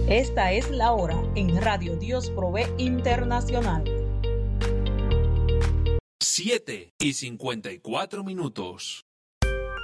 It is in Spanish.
Esta es la hora en Radio Dios Provee Internacional. 7:54.